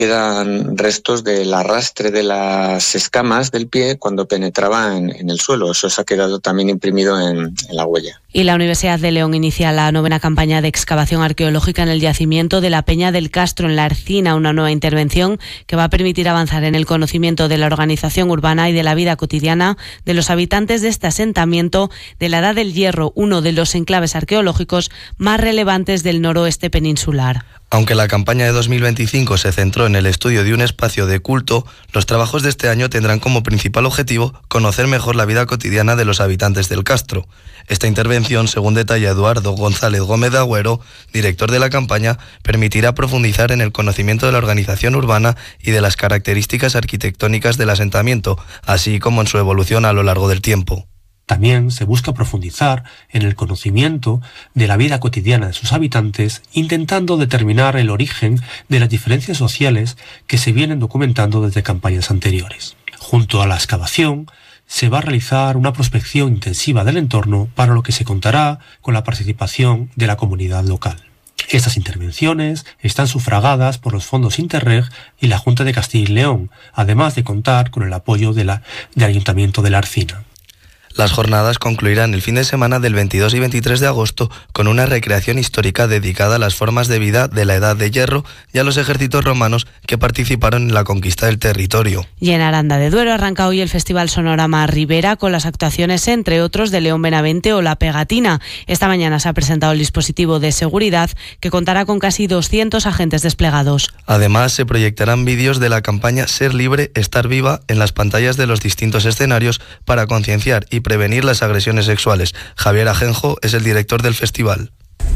quedan restos del arrastre de las escamas del pie cuando penetraba en el suelo. Eso se ha quedado también imprimido en la huella. Y la Universidad de León inicia la 9ª campaña de excavación arqueológica en el yacimiento de la Peña del Castro, en la Ercina, una nueva intervención que va a permitir avanzar en el conocimiento de la organización urbana y de la vida cotidiana de los habitantes de este asentamiento de la Edad del Hierro, uno de los enclaves arqueológicos más relevantes del noroeste peninsular. Aunque la campaña de 2025 se centró en el estudio de un espacio de culto, los trabajos de este año tendrán como principal objetivo conocer mejor la vida cotidiana de los habitantes del Castro. Esta intervención, según detalla Eduardo González Gómez de Agüero, director de la campaña, permitirá profundizar en el conocimiento de la organización urbana y de las características arquitectónicas del asentamiento, así como en su evolución a lo largo del tiempo. También se busca profundizar en el conocimiento de la vida cotidiana de sus habitantes, intentando determinar el origen de las diferencias sociales que se vienen documentando desde campañas anteriores. Junto a la excavación, se va a realizar una prospección intensiva del entorno, para lo que se contará con la participación de la comunidad local. Estas intervenciones están sufragadas por los fondos Interreg y la Junta de Castilla y León, además de contar con el apoyo del Ayuntamiento de la Ercina. Las jornadas concluirán el fin de semana del 22 y 23 de agosto con una recreación histórica dedicada a las formas de vida de la Edad de Hierro y a los ejércitos romanos que participaron en la conquista del territorio. Y en Aranda de Duero arranca hoy el Festival Sonorama Ribera con las actuaciones, entre otros, de León Benavente o La Pegatina. Esta mañana se ha presentado el dispositivo de seguridad que contará con casi 200 agentes desplegados. Además, se proyectarán vídeos de la campaña Ser Libre, Estar Viva en las pantallas de los distintos escenarios para concienciar y prevenir las agresiones sexuales. Javier Ajenjo es el director del festival.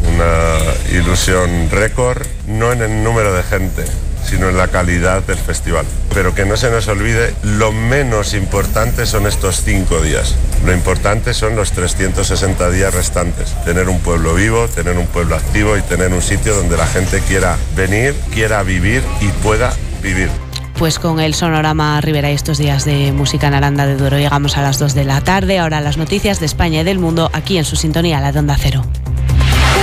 Una ilusión récord, no en el número de gente, sino en la calidad del festival. Pero que no se nos olvide, lo menos importante son estos 5 días. Lo importante son los 360 días restantes. Tener un pueblo vivo, tener un pueblo activo y tener un sitio donde la gente quiera venir, quiera vivir y pueda vivir. Pues con el Sonorama Ribera y estos días de música en Aranda de Duero llegamos a las 2 de la tarde. Ahora las noticias de España y del mundo aquí en su sintonía, la de Onda Cero.